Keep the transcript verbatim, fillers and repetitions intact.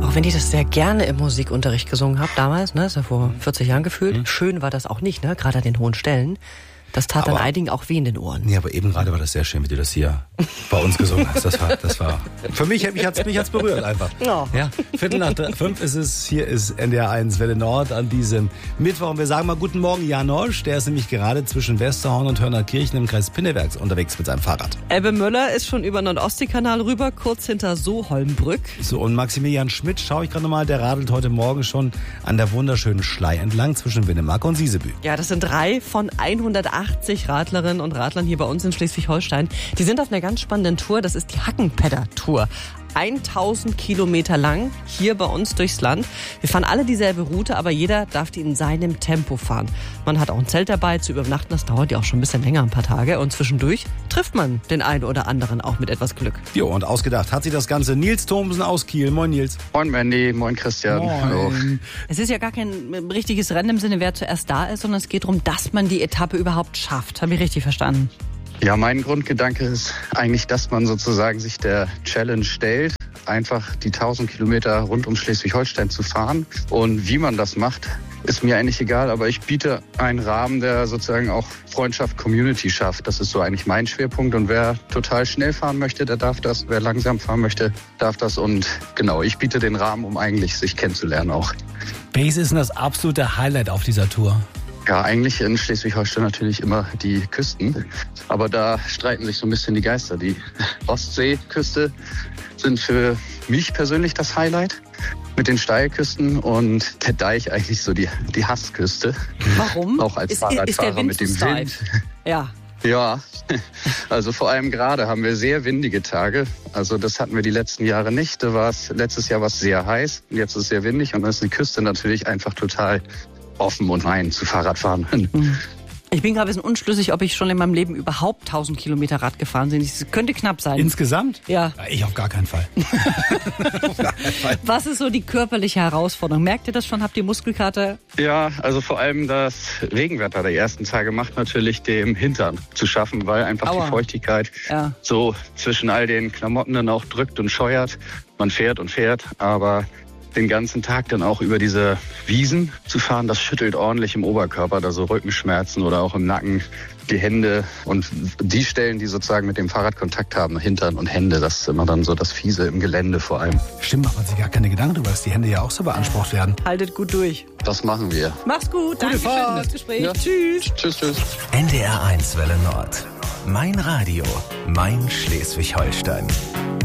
Auch wenn ich das sehr gerne im Musikunterricht gesungen habe damals, ne, ist ja vor vierzig Jahren gefühlt. Mhm. Schön war das auch nicht, ne, gerade an den hohen Stellen. Das tat aber, dann einigen auch weh in den Ohren. Nee, aber eben gerade war das sehr schön, wie du das hier bei uns gesungen hast. Das war, das war, für mich, mich hat's, mich hat's berührt einfach. Ja. Ja, Viertel nach drei, fünf ist es, hier ist N D R eins Welle Nord an diesem Mittwoch. Und wir sagen mal guten Morgen, Janosch, der ist nämlich gerade zwischen Westerhorn und Hörnerkirchen im Kreis Pinneberg unterwegs mit seinem Fahrrad. Ebbe Müller ist schon über Nordostseekanal rüber, kurz hinter Soholmbrück. So, und Maximilian Schmidt, schaue ich gerade nochmal, der radelt heute Morgen schon an der wunderschönen Schlei entlang zwischen Winnemark und Siesebü. Ja, das sind drei von hundertachtzig Radlerinnen und Radlern hier bei uns in Schleswig-Holstein. Die sind auf einer ganz spannenden Tour, das ist die Hackenpedder-Tour. tausend Kilometer lang hier bei uns durchs Land. Wir fahren alle dieselbe Route, aber jeder darf die in seinem Tempo fahren. Man hat auch ein Zelt dabei zu übernachten, das dauert ja auch schon ein bisschen länger, ein paar Tage. Und zwischendurch trifft man den einen oder anderen auch mit etwas Glück. Jo, und ausgedacht hat sich das Ganze Nils Thomsen aus Kiel. Moin Nils. Moin Mandy, moin Christian. Moin. Hallo. Es ist ja gar kein richtiges Rennen im Sinne, wer zuerst da ist, sondern es geht darum, dass man die Etappe überhaupt schafft. Habe ich richtig verstanden? Ja, mein Grundgedanke ist eigentlich, dass man sozusagen sich der Challenge stellt, einfach die tausend Kilometer rund um Schleswig-Holstein zu fahren. Und wie man das macht, ist mir eigentlich egal, aber ich biete einen Rahmen, der sozusagen auch Freundschaft, Community schafft. Das ist so eigentlich mein Schwerpunkt. Und wer total schnell fahren möchte, der darf das. Wer langsam fahren möchte, darf das. Und genau, ich biete den Rahmen, um eigentlich sich kennenzulernen auch. Welches ist denn das absolute Highlight auf dieser Tour? Ja, eigentlich in Schleswig-Holstein natürlich immer die Küsten. Aber da streiten sich so ein bisschen die Geister. Die Ostseeküste sind für mich persönlich das Highlight mit den Steilküsten und der Deich eigentlich so die, die Hassküste. Warum? Auch als ist, Fahrradfahrer ist der Wind mit dem zu steif? Wind. Ja. Ja, also vor allem gerade haben wir sehr windige Tage. Also das hatten wir die letzten Jahre nicht. Da war es, letztes Jahr war es sehr heiß, jetzt ist es sehr windig und dann ist die Küste natürlich einfach total offen und rein zu Fahrradfahren. Ich bin gerade ein bisschen unschlüssig, ob ich schon in meinem Leben überhaupt tausend Kilometer Rad gefahren bin. Es könnte knapp sein. Insgesamt? Ja. Ich auf gar keinen Fall. Auf gar keinen Fall. Was ist so die körperliche Herausforderung? Merkt ihr das schon? Habt ihr Muskelkater? Ja, also vor allem das Regenwetter der ersten Tage macht natürlich dem Hintern zu schaffen, weil einfach Aua. die Feuchtigkeit Ja. so zwischen all den Klamotten dann auch drückt und scheuert. Man fährt und fährt, aber den ganzen Tag dann auch über diese Wiesen zu fahren, das schüttelt ordentlich im Oberkörper, da so Rückenschmerzen oder auch im Nacken, die Hände und die Stellen, die sozusagen mit dem Fahrrad Kontakt haben, Hintern und Hände, das ist immer dann so das Fiese im Gelände vor allem. Stimmt, macht man sich gar keine Gedanken darüber, dass die Hände ja auch so beansprucht werden. Haltet gut durch. Das machen wir. Mach's gut. Danke schön für das Gespräch. Ja. Tschüss. Tschüss, tschüss. N D R eins Welle Nord. Mein Radio. Mein Schleswig-Holstein.